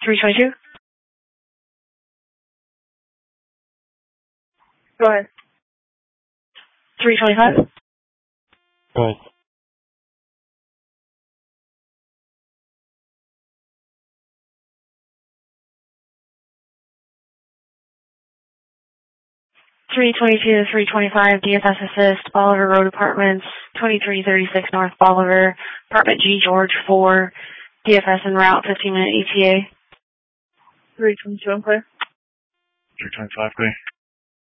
322? Go ahead. 325? Go ahead. (322) 325 DFS assist, Bolivar Road Apartments, 2336 North Bolivar, Apartment G, George 4, DFS en route, 15-minute ETA. 322, I'm clear. 325, clear.